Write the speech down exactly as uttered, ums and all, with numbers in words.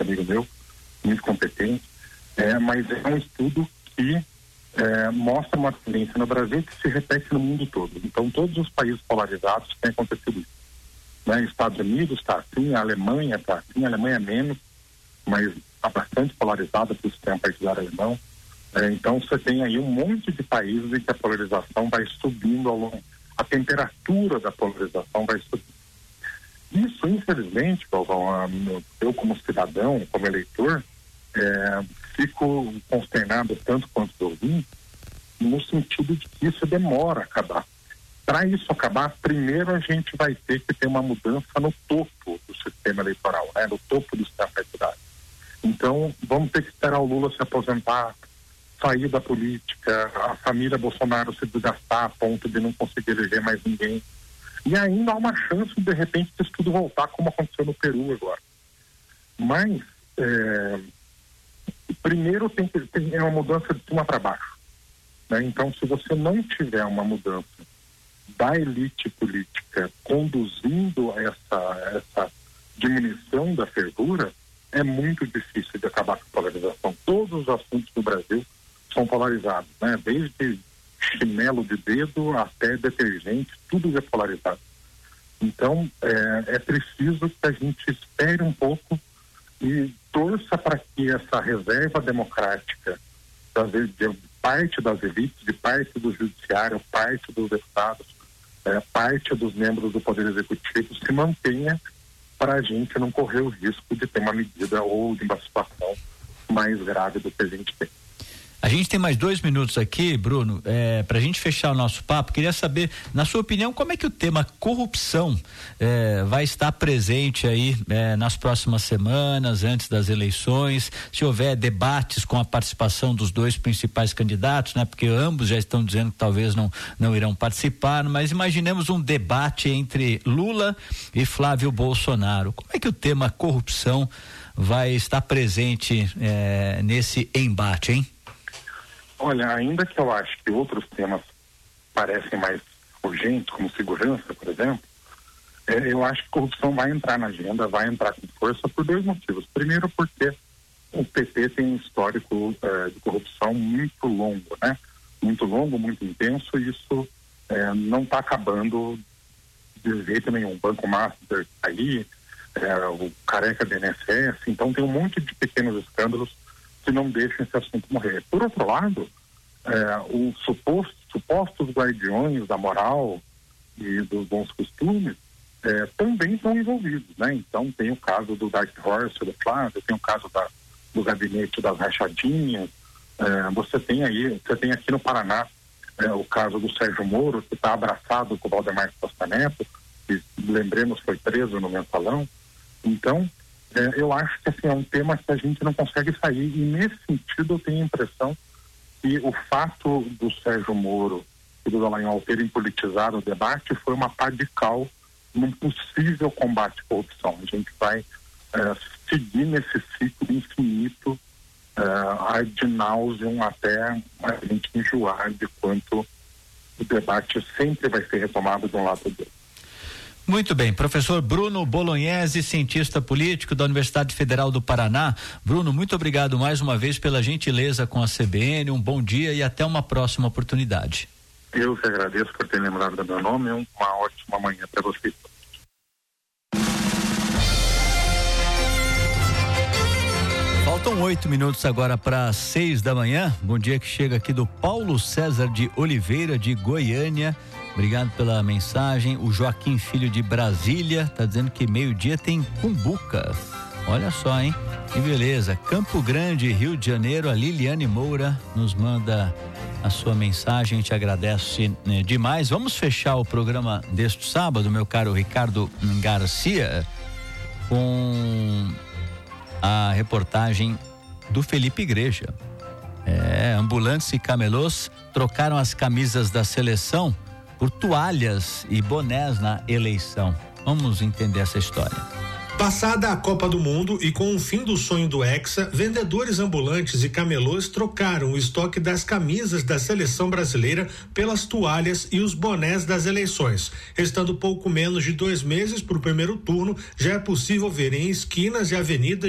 amigo meu, muito competente, é, mas é um estudo que é, mostra uma tendência no Brasil que se repete no mundo todo. Então, todos os países polarizados têm acontecido isso. Né? Estados Unidos está assim, a Alemanha está assim, a Alemanha é menos, mas está bastante polarizada por sistema partidário alemão. É, então, você tem aí um monte de países em que a polarização vai subindo ao longo, a temperatura da polarização vai subindo. Isso, infelizmente, Galvão, eu como cidadão, como eleitor, é, fico consternado tanto quanto eu ouvi, no sentido de que isso demora a acabar. Para isso acabar, primeiro a gente vai ter que ter uma mudança no topo do sistema eleitoral, né? No topo do sistema partidário. Então, vamos ter que esperar o Lula se aposentar, sair da política, a família Bolsonaro se desgastar a ponto de não conseguir eleger mais ninguém. E ainda há uma chance, de repente, disso tudo voltar, como aconteceu no Peru agora. Mas, é, primeiro tem que ter uma mudança de cima para baixo. Né? Então, se você não tiver uma mudança da elite política conduzindo essa, essa diminuição da fervura, é muito difícil de acabar com a polarização. Todos os assuntos do Brasil são polarizados, né? Desde chinelo de dedo até detergente, tudo é polarizado. Então, é, é preciso que a gente espere um pouco e torça para que essa reserva democrática das, de parte das elites, de parte do judiciário, parte dos deputados, é, parte dos membros do Poder Executivo se mantenha, para a gente não correr o risco de ter uma medida ou de uma situação mais grave do que a gente tem. A gente tem mais dois minutos aqui, Bruno, é, para a gente fechar o nosso papo. Queria saber, na sua opinião, como é que o tema corrupção é, vai estar presente aí é, nas próximas semanas, antes das eleições, se houver debates com a participação dos dois principais candidatos, né? Porque ambos já estão dizendo que talvez não, não irão participar, mas imaginemos um debate entre Lula e Flávio Bolsonaro. Como é que o tema corrupção vai estar presente é, nesse embate, hein? Olha, ainda que eu acho que outros temas parecem mais urgentes, como segurança, por exemplo, é, eu acho que corrupção vai entrar na agenda, vai entrar com força por dois motivos. Primeiro, porque o P T tem um histórico é, de corrupção muito longo, né? Muito longo, muito intenso, e isso é, não está acabando de jeito nenhum. O Banco Master está aí, é, o careca do I N S S, então tem um monte de pequenos escândalos que não deixam esse assunto morrer. Por outro lado, é, os supostos, supostos guardiões da moral e dos bons costumes é, também estão envolvidos, né? Então tem o caso do Dark Horse, do Flávio, tem o caso da, do gabinete das rachadinhas, é, você tem aí, você tem aqui no Paraná é, o caso do Sérgio Moro, que está abraçado com o Valdemar Costa Neto, que, lembremos, foi preso no mensalão. Então, É, eu acho que assim, é um tema que a gente não consegue sair, e nesse sentido eu tenho a impressão que o fato do Sérgio Moro e do Dallagnol terem politizado o debate foi uma pá de cal num possível combate à corrupção. A gente vai é, seguir nesse ciclo infinito é, ad nauseam até a gente enjoar de quanto o debate sempre vai ser retomado de um lado ou do outro. Muito bem, professor Bruno Bolognese, cientista político da Universidade Federal do Paraná. Bruno, muito obrigado mais uma vez pela gentileza com a C B N, um bom dia e até uma próxima oportunidade. Eu que agradeço por ter lembrado do meu nome, uma ótima manhã para vocês. Faltam oito minutos agora para seis da manhã. Bom dia que chega aqui do Paulo César de Oliveira, de Goiânia. Obrigado pela mensagem. O Joaquim Filho de Brasília tá dizendo que meio-dia tem cumbuca. Olha só, hein? Que beleza. Campo Grande, Rio de Janeiro, a Liliane Moura nos manda a sua mensagem. A gente agradece, né, demais. Vamos fechar o programa deste sábado, meu caro Ricardo Garcia, com a reportagem do Felipe Igreja. É, ambulantes e camelôs trocaram as camisas da seleção por toalhas e bonés na eleição. Vamos entender essa história. Passada a Copa do Mundo e com o fim do sonho do Hexa, vendedores ambulantes e camelôs trocaram o estoque das camisas da seleção brasileira pelas toalhas e os bonés das eleições. Restando pouco menos de dois meses para o primeiro turno, já é possível ver em esquinas e avenidas